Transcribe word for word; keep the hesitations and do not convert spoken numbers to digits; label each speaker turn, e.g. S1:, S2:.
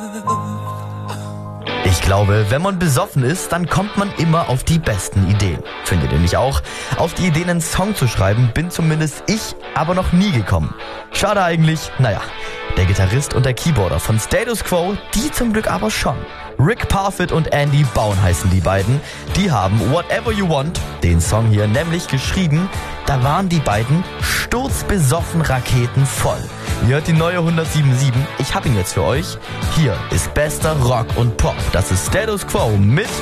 S1: Ich glaube, wenn man besoffen ist, dann kommt man immer auf die besten Ideen. Findet ihr nicht auch? Auf die Ideen, einen Song zu schreiben, bin zumindest ich aber noch nie gekommen. Schade eigentlich, naja, der Gitarrist und der Keyboarder von Status Quo, die zum Glück aber schon. Rick Parfitt und Andy Baun heißen die beiden. Die haben Whatever You Want, den Song hier, nämlich geschrieben. Da waren die beiden sturzbesoffen Raketen voll. Ihr hört die neue hundertsieben Komma sieben. Ich hab ihn jetzt für euch. Hier ist bester Rock und Pop. Das ist Status Quo mit